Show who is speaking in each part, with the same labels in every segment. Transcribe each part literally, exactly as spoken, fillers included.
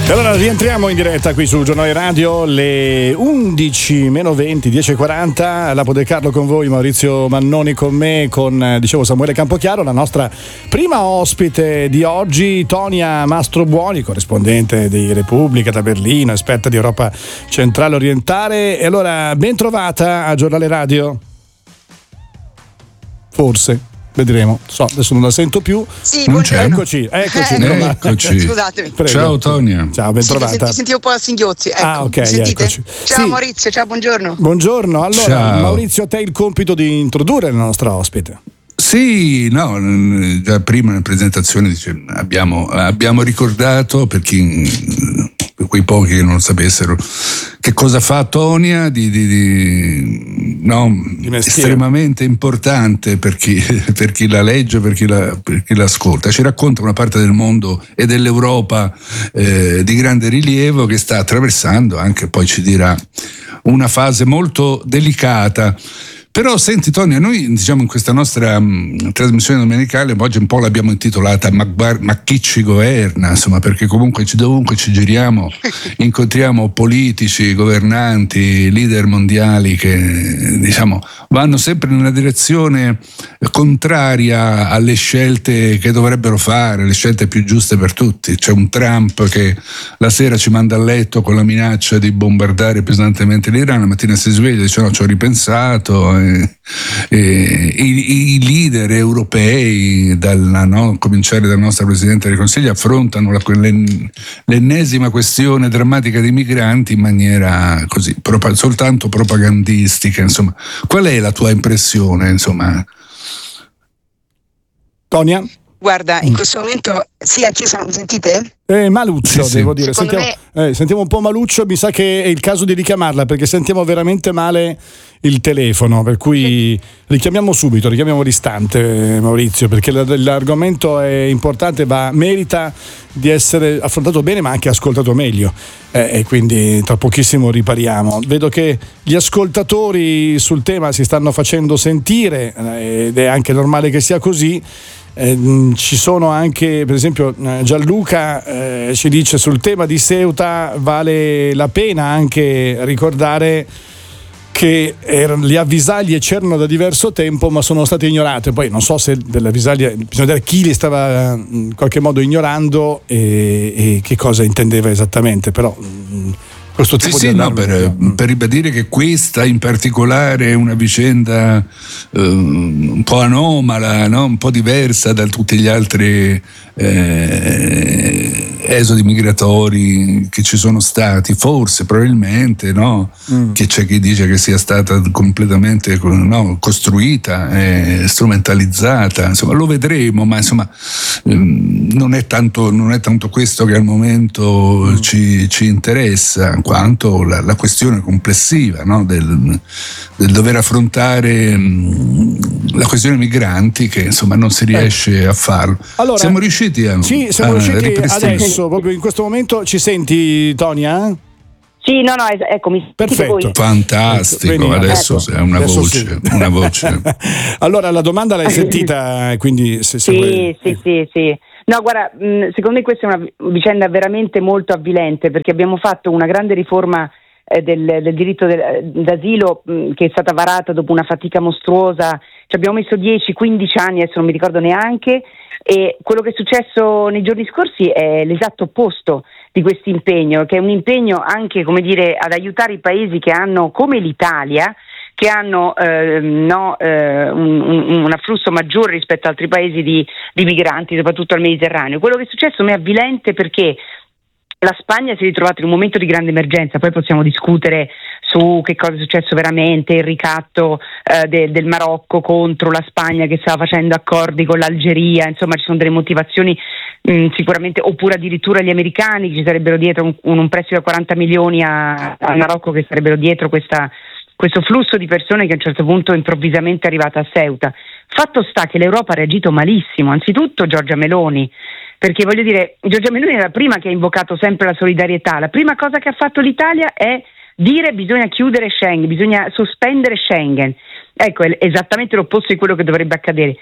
Speaker 1: E allora rientriamo in diretta qui sul Giornale Radio, le undici meno venti, dieci e quaranta. Lapo De Carlo con voi, Maurizio Mannoni con me, con dicevo Samuele Campochiaro, la nostra prima ospite di oggi, Tonia Mastrobuoni, corrispondente di Repubblica da Berlino, esperta di Europa centrale orientale. E allora, ben trovata a Giornale Radio. Forse. Vedremo, so, adesso non la sento più.
Speaker 2: Sì,
Speaker 1: non c'è. Eccoci, eccoci.
Speaker 2: Eh, eccoci. Scusatemi.
Speaker 1: Prego.
Speaker 3: Ciao Tonia.
Speaker 1: Ciao, ben trovata.
Speaker 2: Sì, sentivo un po' a singhiozzi. Ecco,
Speaker 1: ah, ok,
Speaker 2: mi sentite?
Speaker 1: Eccoci.
Speaker 2: Ciao
Speaker 1: sì.
Speaker 2: Maurizio, ciao, buongiorno.
Speaker 1: Buongiorno. Allora,
Speaker 3: ciao.
Speaker 1: Maurizio, a te il compito di introdurre la nostra ospite.
Speaker 3: Sì, no, già prima nella presentazione dice, abbiamo, abbiamo ricordato, per chi, per quei pochi che non lo sapessero, che cosa fa Tonia di, di, di, no,
Speaker 1: di
Speaker 3: estremamente importante per chi, per chi la legge, per chi la, per chi l'ascolta. Ci racconta una parte del mondo e dell'Europa eh, di grande rilievo che sta attraversando anche, poi ci dirà, una fase molto delicata. Però senti Tonia, noi diciamo in questa nostra um, trasmissione domenicale oggi un po' l'abbiamo intitolata Ma, ma chi ci governa, insomma, perché comunque ci, dovunque ci giriamo incontriamo politici, governanti, leader mondiali che diciamo vanno sempre nella direzione contraria alle scelte che dovrebbero fare, le scelte più giuste per tutti. C'è un Trump che la sera ci manda a letto con la minaccia di bombardare pesantemente l'Iran, la mattina si sveglia e dice no, ci ho ripensato. E, e, i, i leader europei, dalla, no, cominciare dal nostro Presidente del Consiglio, affrontano la, l'en, l'ennesima questione drammatica dei migranti in maniera così propa, soltanto propagandistica. Insomma, qual è la tua impressione? Insomma,
Speaker 1: Tonia?
Speaker 2: Guarda, in questo momento, sì, anche se non sentite?
Speaker 1: Eh, maluccio,
Speaker 3: sì,
Speaker 1: devo
Speaker 3: sì.
Speaker 1: dire. Sentiamo,
Speaker 2: me...
Speaker 1: eh, sentiamo un po' maluccio, mi sa che è il caso di richiamarla perché sentiamo veramente male il telefono, per cui richiamiamo subito, richiamiamo l'istante, Maurizio, perché l'argomento è importante, va, merita di essere affrontato bene ma anche ascoltato meglio, eh, e quindi tra pochissimo ripariamo. Vedo che gli ascoltatori sul tema si stanno facendo sentire, eh, ed è anche normale che sia così. Eh, ci sono anche, per esempio, Gianluca eh, ci dice sul tema di Ceuta vale la pena anche ricordare che erano, le avvisaglie c'erano da diverso tempo ma sono state ignorate. Poi non so se delle avvisaglie, bisogna vedere chi li stava in qualche modo ignorando e, e che cosa intendeva esattamente, però mh, questo tipo
Speaker 3: sì,
Speaker 1: di
Speaker 3: sì, no, per, per ribadire che questa in particolare è una vicenda eh, un po' anomala, no? Un po' diversa da tutti gli altri eh, esodi migratori che ci sono stati, forse, probabilmente, no? Mm. Che c'è chi dice che sia stata completamente, no, costruita, eh, strumentalizzata, insomma lo vedremo, ma insomma ehm, non è tanto, non è tanto questo che al momento mm. ci, ci interessa, quanto la, la questione complessiva, no? del, del dover affrontare mh, la questione migranti, che insomma non si riesce eh. a farlo.
Speaker 1: Allora,
Speaker 3: siamo riusciti a
Speaker 1: sì, siamo
Speaker 3: a
Speaker 1: riusciti adesso, proprio in questo momento. Ci senti, Tonia?
Speaker 4: Sì, no, no, eccomi.
Speaker 1: Perfetto.
Speaker 3: Fantastico,
Speaker 1: Ecco,
Speaker 3: adesso
Speaker 1: ecco.
Speaker 3: è una
Speaker 1: adesso
Speaker 3: voce,
Speaker 1: sì.
Speaker 3: una voce.
Speaker 1: Allora, la domanda l'hai sentita, quindi se, se
Speaker 4: sì,
Speaker 1: vuoi...
Speaker 4: sì, sì, sì. No, guarda, secondo me questa è una vicenda veramente molto avvilente, perché abbiamo fatto una grande riforma eh, del, del diritto del, d'asilo mh, che è stata varata dopo una fatica mostruosa. Ci abbiamo messo dieci quindici anni, adesso non mi ricordo neanche, e quello che è successo nei giorni scorsi è l'esatto opposto di questo impegno, che è un impegno anche, come dire, ad aiutare i paesi che hanno, come l'Italia, che hanno eh, no, eh, un, un, un afflusso maggiore rispetto ad altri paesi di, di migranti, soprattutto al Mediterraneo. Quello che è successo mi è avvilente perché la Spagna si è ritrovata in un momento di grande emergenza, poi possiamo discutere su che cosa è successo veramente, il ricatto eh, de, del Marocco contro la Spagna che stava facendo accordi con l'Algeria, insomma ci sono delle motivazioni mh, sicuramente, oppure addirittura gli americani che ci sarebbero dietro un, un prestito da quaranta milioni a, al Marocco, che sarebbero dietro questa, questo flusso di persone che a un certo punto improvvisamente è arrivata a Ceuta. Fatto sta che l'Europa ha reagito malissimo, anzitutto Giorgia Meloni, perché voglio dire, Giorgia Meloni è la prima che ha invocato sempre la solidarietà. La prima cosa che ha fatto l'Italia è dire bisogna chiudere Schengen, bisogna sospendere Schengen. Ecco, è esattamente l'opposto di quello che dovrebbe accadere.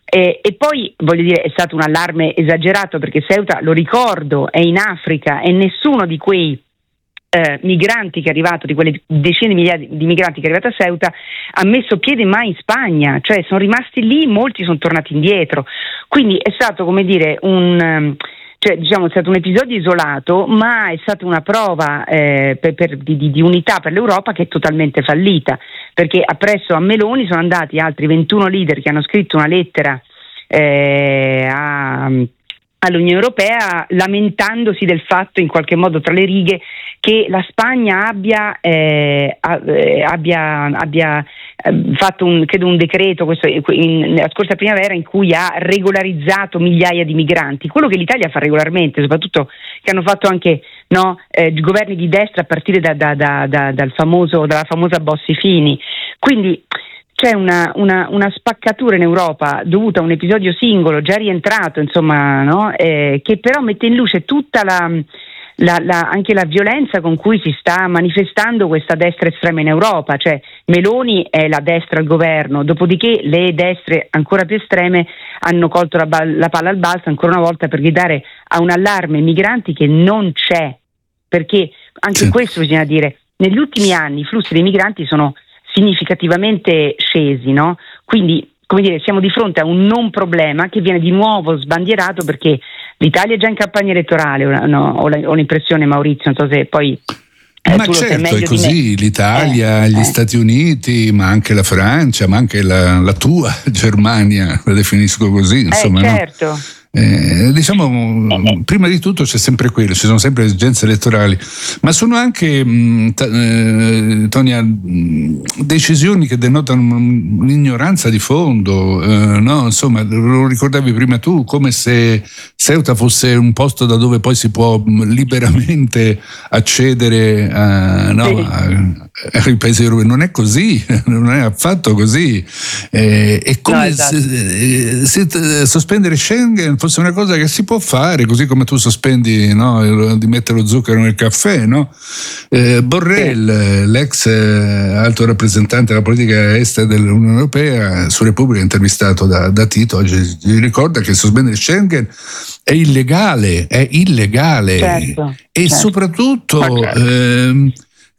Speaker 4: E, e poi voglio dire, è stato un allarme esagerato, perché Ceuta, lo ricordo, è in Africa e nessuno di quei eh, migranti che è arrivato, di quelle decine di migliaia di migranti che è arrivato a Ceuta, ha messo piede mai in Spagna, cioè sono rimasti lì, molti sono tornati indietro. Quindi è stato, come dire, un... Cioè, diciamo, è stato un episodio isolato, ma è stata una prova eh, per, per, di, di unità per l'Europa che è totalmente fallita, perché appresso a Meloni sono andati altri ventuno leader che hanno scritto una lettera eh, a, all'Unione Europea lamentandosi del fatto, in qualche modo tra le righe, che la Spagna abbia, eh, abbia, abbia fatto un, credo un decreto questo, in, nella scorsa primavera, in cui ha regolarizzato migliaia di migranti, quello che l'Italia fa regolarmente, soprattutto che hanno fatto anche no, eh, governi di destra a partire da, da, da, da, dal famoso, dalla famosa Bossi-Fini. Quindi c'è una, una, una spaccatura in Europa dovuta a un episodio singolo già rientrato, insomma, no? eh, che però mette in luce tutta la La, la, anche la violenza con cui si sta manifestando questa destra estrema in Europa. Cioè Meloni è la destra al governo, dopodiché le destre ancora più estreme hanno colto la, la palla al balzo ancora una volta per gridare a un allarme migranti che non c'è, perché anche sì. Questo bisogna dire, negli ultimi anni i flussi dei migranti sono significativamente scesi, no? Quindi, come dire, siamo di fronte a un non problema che viene di nuovo sbandierato, perché l'Italia è già in campagna elettorale, no? Ho, la, ho l'impressione, Maurizio, non so se poi... Eh,
Speaker 3: ma certo, è così, l'Italia, eh, gli eh. Stati Uniti, ma anche la Francia, ma anche la, la tua Germania, la definisco così, insomma.
Speaker 4: Eh, certo.
Speaker 3: No? Eh, diciamo, eh. prima di tutto c'è sempre quello, ci sono sempre esigenze elettorali, ma sono anche mh, t- eh, Tonia, mh, decisioni che denotano un'ignoranza di fondo, eh, no? Insomma, lo ricordavi prima tu, come se Ceuta fosse un posto da dove poi si può liberamente accedere a, no, sì. a, ai paesi europei. Non è così, non è affatto così. Eh, è come no, esatto. se, se, se sospendere Schengen fosse una cosa che si può fare, così come tu sospendi, no, di mettere lo zucchero nel caffè, no? Eh, Borrell, sì. l'ex alto rappresentante della politica estera dell'Unione Europea, su Repubblica, intervistato da, da Tito, oggi ricorda che sospendere Schengen è illegale, è illegale,
Speaker 4: certo,
Speaker 3: e
Speaker 4: certo.
Speaker 3: soprattutto ehm,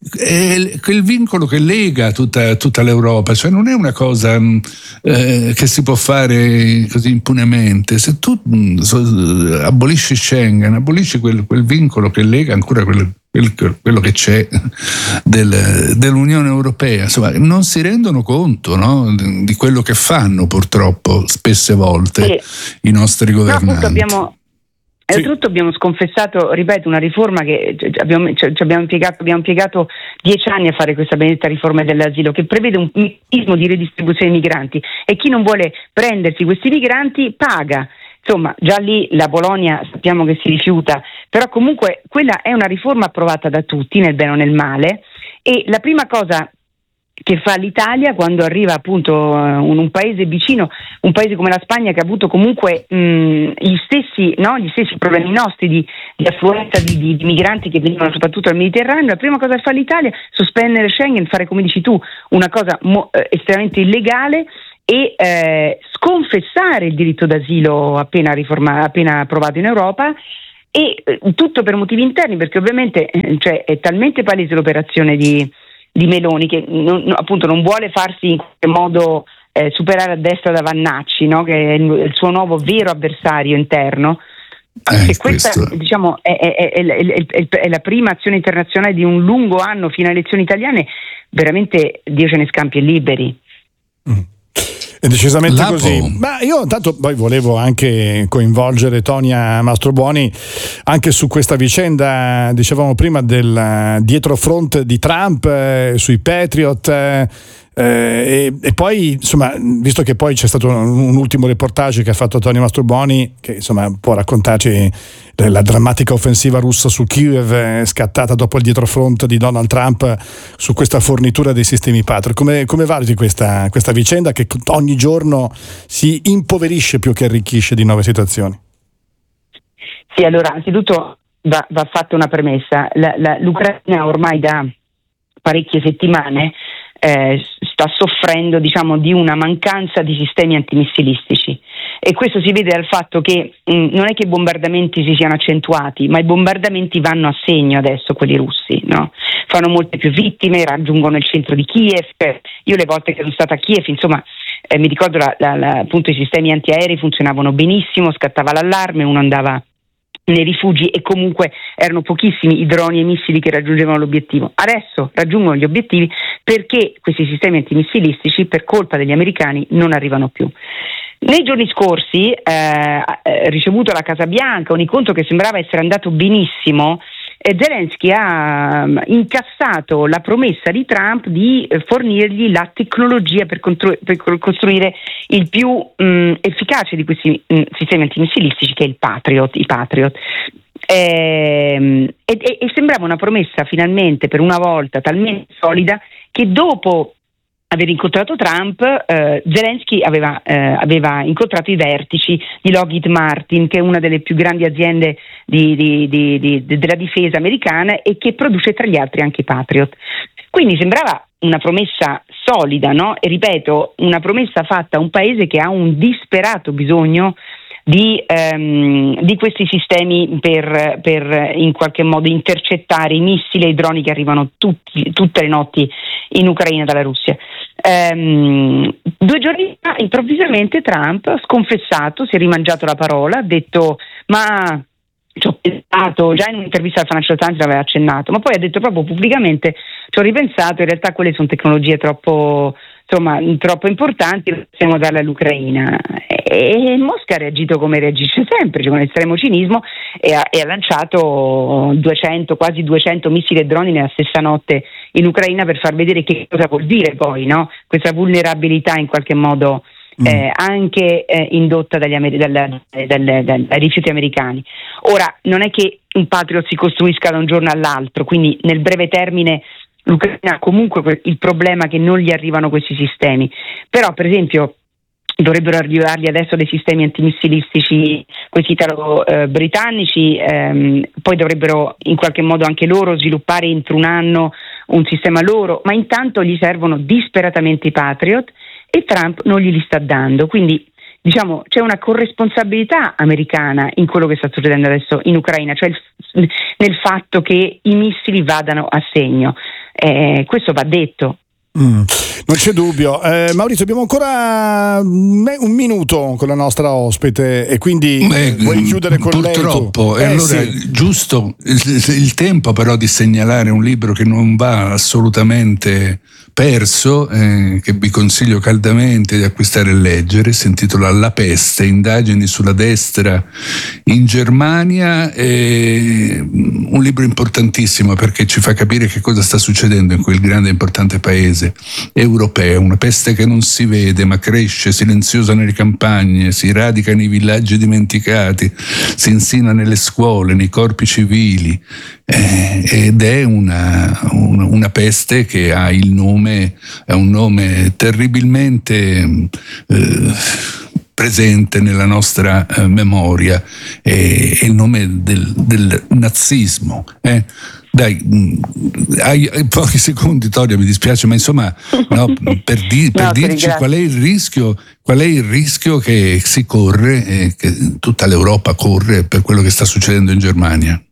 Speaker 3: è quel vincolo che lega tutta, tutta l'Europa, cioè non è una cosa eh, che si può fare così impunemente. Se tu mh, so, abolisci Schengen, abolisci quel, quel vincolo che lega ancora quel, quel, quello che c'è del, dell'Unione Europea, insomma, non si rendono conto, no, di quello che fanno purtroppo spesse volte sì. i nostri governanti.
Speaker 4: No, abbiamo E sì. Oltretutto abbiamo sconfessato, ripeto, una riforma che abbiamo, cioè, abbiamo, impiegato, abbiamo impiegato dieci anni a fare questa benedetta riforma dell'asilo, che prevede un meccanismo di redistribuzione dei migranti, e chi non vuole prendersi questi migranti paga. Insomma, già lì la Polonia sappiamo che si rifiuta, però comunque quella è una riforma approvata da tutti, nel bene o nel male, e la prima cosa che fa l'Italia quando arriva appunto un, un paese vicino, un paese come la Spagna, che ha avuto comunque mh, gli stessi no, gli stessi problemi nostri di, di affluenza di, di, di migranti che venivano soprattutto dal Mediterraneo, la prima cosa che fa l'Italia è sospendere Schengen, fare, come dici tu, una cosa mo, eh, estremamente illegale, e eh, sconfessare il diritto d'asilo appena, riforma, appena approvato in Europa, e eh, tutto per motivi interni, perché ovviamente eh, cioè, è talmente palese l'operazione di di Meloni, che non, appunto non vuole farsi in qualche modo eh, superare a destra da Vannacci, no? Che è il, il suo nuovo vero avversario interno. Eh, questa diciamo è, è, è, è, è, è la prima azione internazionale di un lungo anno fino alle elezioni italiane, veramente Dio ce ne scampi e liberi.
Speaker 1: Mm. È decisamente
Speaker 3: Lapo.
Speaker 1: così. Ma io intanto poi volevo anche coinvolgere Tonia Mastrobuoni anche su questa vicenda, dicevamo prima, del dietrofront di Trump eh, sui Patriot, eh, eh, e, e poi insomma, visto che poi c'è stato un, un ultimo reportage che ha fatto Tonia Mastrobuoni, che insomma può raccontarci la drammatica offensiva russa su Kiev, eh, scattata dopo il dietrofront di Donald Trump su questa fornitura dei sistemi Patriot. Come, come valuti questa, questa vicenda che ogni giorno si impoverisce più che arricchisce di nuove situazioni?
Speaker 4: Sì, allora anzitutto va, va fatta una premessa. La, la, L'Ucraina ormai da parecchie settimane eh, sta soffrendo, diciamo, di una mancanza di sistemi antimissilistici. e questo si vede dal fatto che mh, non è che i bombardamenti si siano accentuati, ma i bombardamenti vanno a segno adesso, quelli russi, no? Fanno molte più vittime, raggiungono il centro di Kiev. Io le volte che sono stata a Kiev, insomma, eh, mi ricordo la, la, la, appunto i sistemi antiaerei funzionavano benissimo, scattava l'allarme, uno andava nei rifugi e comunque erano pochissimi i droni e i missili che raggiungevano l'obiettivo. Adesso raggiungono gli obiettivi perché questi sistemi antimissilistici, per colpa degli americani, non arrivano più. Nei giorni scorsi, eh, ricevuto alla Casa Bianca un incontro che sembrava essere andato benissimo, eh, Zelensky ha incassato la promessa di Trump di fornirgli la tecnologia per, contro- per costruire il più mh, efficace di questi mh, sistemi antimissilistici, che è il Patriot, i Patriot. E, e, e sembrava una promessa finalmente, per una volta, talmente solida che dopo aver incontrato Trump, eh, Zelensky aveva, eh, aveva incontrato i vertici di Lockheed Martin, che è una delle più grandi aziende di, di, di, di, della difesa americana e che produce tra gli altri anche i Patriot. Quindi sembrava una promessa solida, no? E ripeto, una promessa fatta a un paese che ha un disperato bisogno di, ehm, di questi sistemi per, per in qualche modo intercettare i missili e i droni che arrivano tutti, tutte le notti in Ucraina dalla Russia. Ehm, due giorni fa improvvisamente Trump ha sconfessato, si è rimangiato la parola, ha detto ma ci ho pensato, già in un'intervista al Financial Times l'aveva accennato, ma poi ha detto proprio pubblicamente ci ho ripensato, in realtà quelle sono tecnologie troppo insomma troppo importanti, possiamo darle all'Ucraina. E Mosca ha reagito come reagisce sempre, cioè con estremo cinismo, e ha, e ha lanciato duecento, quasi duecento missili e droni nella stessa notte in Ucraina per far vedere che cosa vuol dire poi, no? Questa vulnerabilità in qualche modo eh, mm. anche eh, indotta dagli amer- dal, dal, dal, dai rifiuti americani. Ora, non è che un Patriot si costruisca da un giorno all'altro, quindi nel breve termine l'Ucraina ha comunque il problema che non gli arrivano questi sistemi, però per esempio dovrebbero arrivargli adesso dei sistemi antimissilistici, questi italo-britannici, ehm, poi dovrebbero in qualche modo anche loro sviluppare entro un anno un sistema loro, ma intanto gli servono disperatamente i Patriot e Trump non glieli sta dando, quindi diciamo c'è una corresponsabilità americana in quello che sta succedendo adesso in Ucraina, cioè il, nel fatto che i missili vadano a segno, eh, questo va detto.
Speaker 1: Mm, non c'è dubbio. eh, Maurizio, abbiamo ancora un minuto con la nostra ospite e quindi
Speaker 3: Beh,
Speaker 1: vuoi chiudere con
Speaker 3: purtroppo,
Speaker 1: lei?
Speaker 3: Purtroppo, e
Speaker 1: eh,
Speaker 3: allora
Speaker 1: sì.
Speaker 3: giusto il, il tempo però di segnalare un libro che non va assolutamente perso, eh, che vi consiglio caldamente di acquistare e leggere, si intitola La peste, indagini sulla destra in Germania, è un libro importantissimo perché ci fa capire che cosa sta succedendo in quel grande e importante paese europeo, una peste che non si vede ma cresce silenziosa nelle campagne, si radica nei villaggi dimenticati, si insinua nelle scuole, nei corpi civili, eh, ed è una, una, una peste che ha il nome, è un nome terribilmente eh, presente nella nostra eh, memoria, è, è il nome del, del nazismo. Eh. Dai, hai, hai pochi secondi, Toria, mi dispiace, ma insomma, no, per, di, per no, dirci qual è il rischio, qual è il rischio che si corre, eh, che tutta l'Europa corre per quello che sta succedendo in Germania.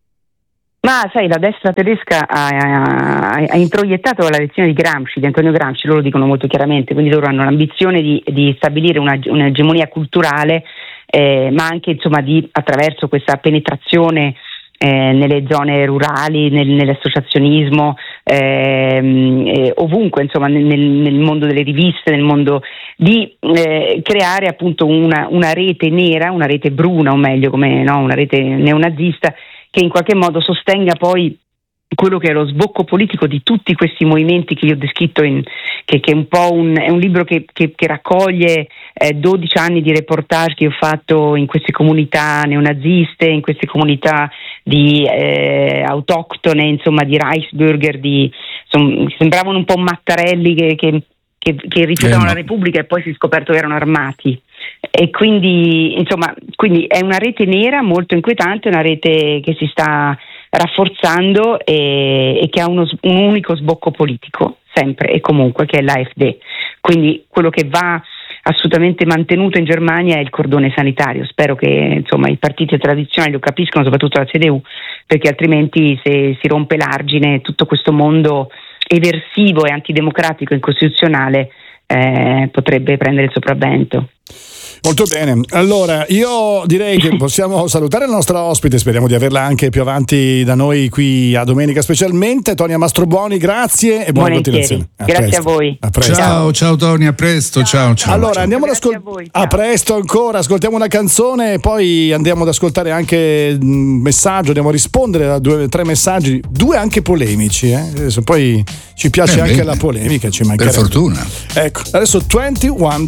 Speaker 4: Ma sai, la destra tedesca ha, ha, ha introiettato la lezione di Gramsci, di Antonio Gramsci, loro lo dicono molto chiaramente, quindi loro hanno l'ambizione di, di stabilire una, un'egemonia culturale, eh, ma anche insomma di attraverso questa penetrazione Eh, nelle zone rurali, nel, nell'associazionismo, ehm, eh, ovunque, insomma, nel, nel mondo delle riviste, nel mondo di eh, creare appunto una, una rete nera, una rete bruna, o meglio, come no, una rete neonazista che in qualche modo sostenga poi quello che è lo sbocco politico di tutti questi movimenti che io ho descritto, in, che, che è un po' un, è un libro che, che, che raccoglie eh, dodici anni di reportage che ho fatto in queste comunità neonaziste, in queste comunità di eh, autoctone, insomma di Reichsbürger, di, insomma, sembravano un po' mattarelli che, che, che, che rifiutavano eh, la Repubblica e poi si è scoperto che erano armati. E quindi insomma quindi è una rete nera molto inquietante, una rete che si sta rafforzando e, e che ha uno, un unico sbocco politico sempre e comunque, che è l'A F D. Quindi quello che va assolutamente mantenuto in Germania è il cordone sanitario. Spero che insomma i partiti tradizionali lo capiscano, soprattutto la C D U, perché altrimenti se si rompe l'argine tutto questo mondo eversivo e antidemocratico e incostituzionale eh, potrebbe prendere il sopravvento.
Speaker 1: Molto bene, allora io direi che possiamo salutare la nostra ospite, speriamo di averla anche più avanti da noi qui a Domenica Specialmente. Tonia Mastrobuoni, grazie e buona continuazione.
Speaker 4: A grazie presto. A voi.
Speaker 1: A presto.
Speaker 3: Ciao, ciao Tonia, a presto, ciao, ciao.
Speaker 1: Allora
Speaker 3: ciao.
Speaker 1: andiamo ad ascoltare. A, a presto ancora, ascoltiamo una canzone e poi andiamo ad ascoltare anche un messaggio, andiamo a rispondere a due, tre messaggi, due anche polemici. Eh? Adesso poi ci piace eh, anche beh, la polemica, ci mancherebbe.
Speaker 3: Per fortuna.
Speaker 1: Ecco, adesso ventuno